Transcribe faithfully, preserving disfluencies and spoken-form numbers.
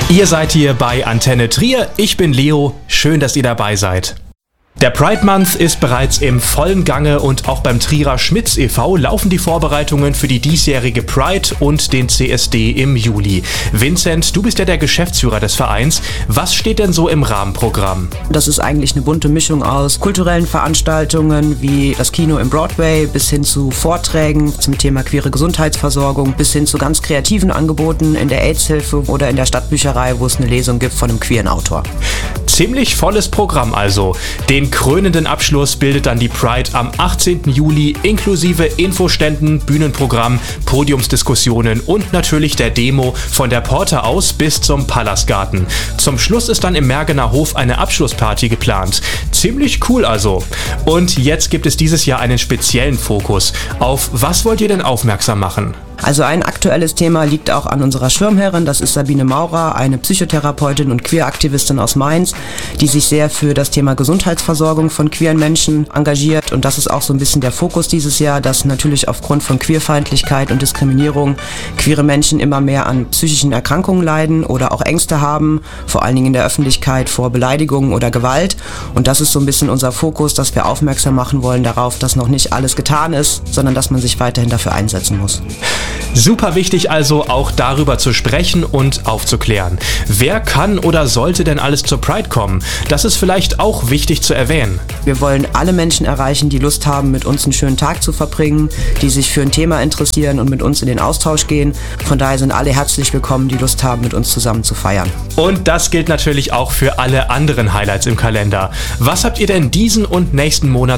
Ihr seid hier bei Antenne Trier, ich bin Leo, schön, dass ihr dabei seid. Der Pride Month ist bereits im vollen Gange und auch beim Trierer Schmitz e V laufen die Vorbereitungen für die diesjährige Pride und den C S D im Juli. Vincent, du bist ja der Geschäftsführer des Vereins. Was steht denn so im Rahmenprogramm? Das ist eigentlich eine bunte Mischung aus kulturellen Veranstaltungen wie das Kino im Broadway bis hin zu Vorträgen zum Thema queere Gesundheitsversorgung bis hin zu ganz kreativen Angeboten in der AIDS-Hilfe oder in der Stadtbücherei, wo es eine Lesung gibt von einem queeren Autor. Ziemlich volles Programm also. Den krönenden Abschluss bildet dann die Pride am achtzehnten Juli inklusive Infoständen, Bühnenprogramm, Podiumsdiskussionen und natürlich der Demo von der Porte aus bis zum Palastgarten. Zum Schluss ist dann im Mergener Hof eine Abschlussparty geplant. Ziemlich cool also. Und jetzt gibt es dieses Jahr einen speziellen Fokus. Auf was wollt ihr denn aufmerksam machen? Also ein aktuelles Thema liegt auch an unserer Schirmherrin, das ist Sabine Maurer, eine Psychotherapeutin und Queeraktivistin aus Mainz, die sich sehr für das Thema Gesundheitsversorgung von queeren Menschen engagiert, und das ist auch so ein bisschen der Fokus dieses Jahr, dass natürlich aufgrund von Queerfeindlichkeit und Diskriminierung queere Menschen immer mehr an psychischen Erkrankungen leiden oder auch Ängste haben, vor allen Dingen in der Öffentlichkeit vor Beleidigungen oder Gewalt, und das ist so ein bisschen unser Fokus, dass wir aufmerksam machen wollen darauf, dass noch nicht alles getan ist, sondern dass man sich weiterhin dafür einsetzen muss. Super wichtig also, auch darüber zu sprechen und aufzuklären. Wer kann oder sollte denn alles zur Pride kommen? Das ist vielleicht auch wichtig zu erwähnen. Wir wollen alle Menschen erreichen, die Lust haben, mit uns einen schönen Tag zu verbringen, die sich für ein Thema interessieren und mit uns in den Austausch gehen. Von daher sind alle herzlich willkommen, die Lust haben, mit uns zusammen zu feiern. Und das gilt natürlich auch für alle anderen Highlights im Kalender. Was habt ihr denn diesen und nächsten Monat